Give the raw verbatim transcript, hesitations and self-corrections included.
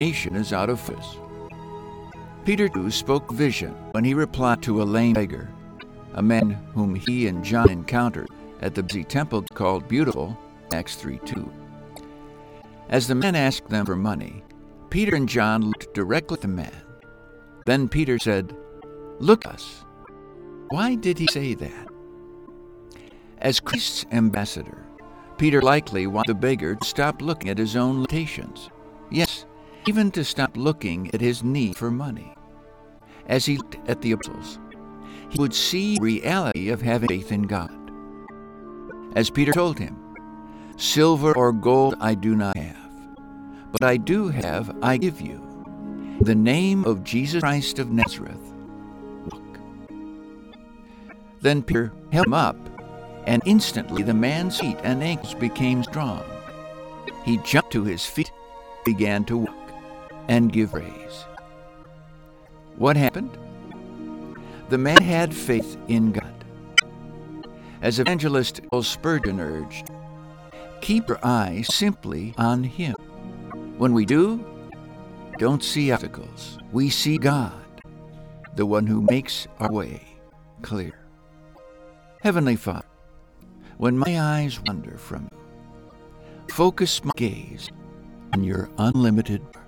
nation is out of focus. Peter too spoke vision when he replied to a lame beggar, a man whom he and John encountered at the busy temple called Beautiful, Acts three two. As the man asked them for money, Peter and John looked directly at the man. Then Peter said, "Look at us." Why did he say that? As Christ's ambassador, Peter likely wanted the beggar to stop looking at his own limitations. Yes, even to stop looking at his need for money. As he looked at the apostles, he would see the reality of having faith in God. As Peter told him, "Silver or gold I do not have, but I do have, I give you. In the name of Jesus Christ of Nazareth, walk." Then Peter held him up, and instantly the man's feet and ankles became strong. He jumped to his feet, began to walk, and give praise. What happened? The man had faith in God. As evangelist Charles Spurgeon urged, keep your eyes simply on Him. When we do, don't see obstacles. We see God, the one who makes our way clear. Heavenly Father, when my eyes wander from you, focus my gaze on your unlimited